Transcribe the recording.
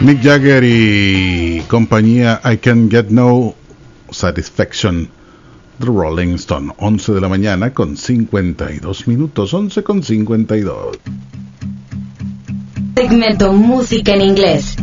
Mick Jagger y compañía, I Can Get No Satisfaction. The Rolling Stone, 11 de la mañana con 52 minutos, 11 con 52. Segmento Música en Inglés.